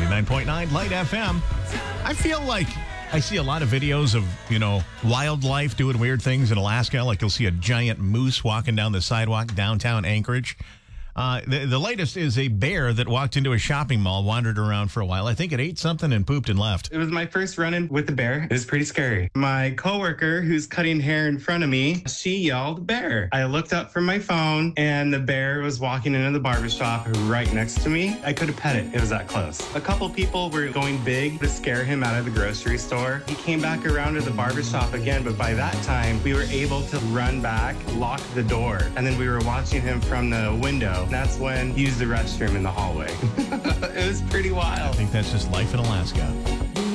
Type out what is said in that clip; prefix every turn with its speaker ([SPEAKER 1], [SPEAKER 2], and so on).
[SPEAKER 1] 99.9 Light FM. I feel like I see a lot of videos of, wildlife doing weird things in Alaska. Like you'll see a giant moose walking down the sidewalk downtown Anchorage. The latest is a bear that walked into a shopping mall, wandered around for a while. I think it ate something and pooped and left.
[SPEAKER 2] It was my first run-in with the bear. It was pretty scary. My coworker, who's cutting hair in front of me, she yelled, "Bear." I looked up from my phone, and the bear was walking into the barbershop right next to me. I could have pet it. It was that close. A couple people were going big to scare him out of the grocery store. He came back around to the barbershop again, but by that time, we were able to run back, lock the door, and then we were watching him from the window. That's when he used the restroom in the hallway. It was pretty wild.
[SPEAKER 1] I think that's just life in Alaska.